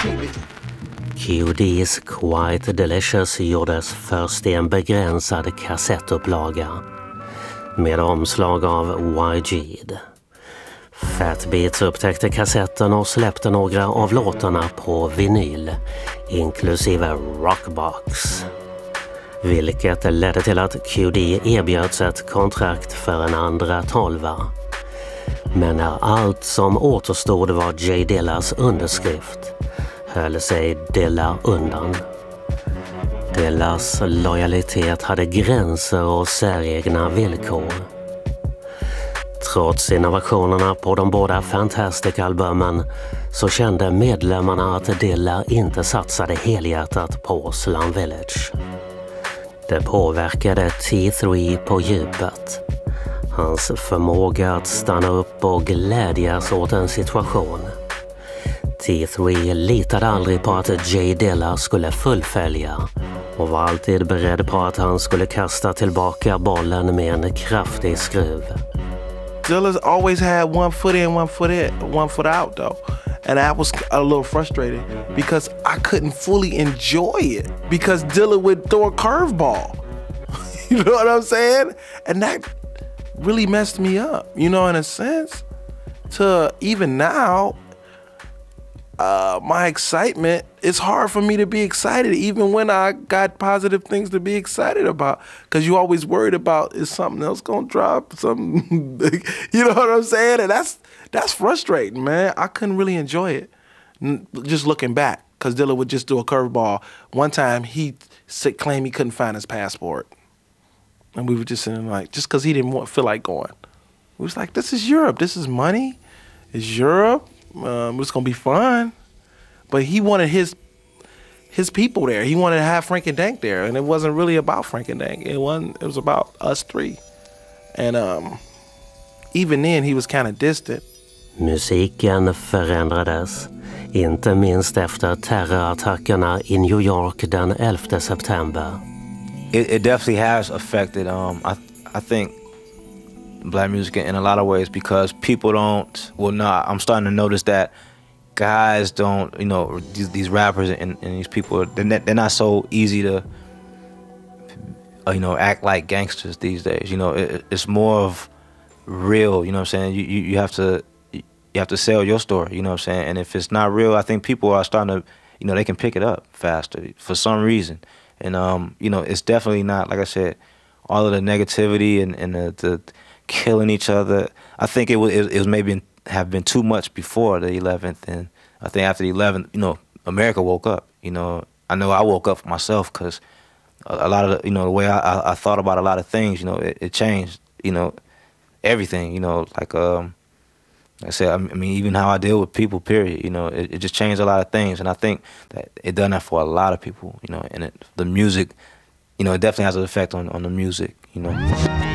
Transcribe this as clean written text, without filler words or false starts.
QD's Quite Delicious gjordes först i en begränsad kassettupplaga med omslag av YG. Fat Beats upptäckte kassetten och släppte några av låtarna på vinyl, inklusive Rockbox. Vilket ledde till att QD erbjöds ett kontrakt för en andra 12. Men när allt som återstod var J Dillas underskrift höll sig Dilla undan. Dillas lojalitet hade gränser och säregna villkor. Trots innovationerna på de båda Fantastic-albumen så kände medlemmarna att Dilla inte satsade helhjärtat på Slum Village. Det påverkade T3 på djupet. Hans förmåga att stanna upp och glädjas åt en situation. T3 litade aldrig på att J Dilla skulle fullfölja och var alltid beredd på att han skulle kasta tillbaka bollen med en kraftig skruv. Dilla's always had one foot in, one foot out though. And I was a little frustrated because I couldn't fully enjoy it because Dilla would throw a curveball. You know what I'm saying? And that really messed me up, you know, in a sense. To even now, my excitement, it's hard for me to be excited even when I got positive things to be excited about because you always worried about is something else gonna drop, something big, you know what I'm saying? And that's frustrating, man. I couldn't really enjoy it just looking back because Dilla would just do a curveball. One time he claimed he couldn't find his passport. And we were just sitting like, just because he didn't feel like going. We was like, this is Europe. This is money. It's Europe. It's going to be fun. But he wanted his people there. He wanted to have Frank and Dank there. And it wasn't really about Frank and Dank. It was about us three. And even then he was kind of distant. Musiken förändrades, inte minst efter terrorattackerna i New York den 11 september. It definitely has affected, I think, black music in a lot of ways because people I'm starting to notice that guys don't, you know, these rappers and these people, they're not so easy to, you know, act like gangsters these days. You know, it's more of real, you know what I'm saying? You have to sell your story, you know what I'm saying? And if it's not real, I think people are starting to, you know, they can pick it up faster for some reason. And, you know, it's definitely not, like I said, all of the negativity and the killing each other. I think it was maybe have been too much before the 11th. And I think after the 11th, you know, America woke up. You know I woke up for myself because a lot of, you know, the way I thought about a lot of things, you know, it changed, you know, everything, you know, like I said, I mean, even how I deal with people, period, you know, it just changed a lot of things. And I think that it done that for a lot of people, you know, and the music, you know, it definitely has an effect on the music, you know.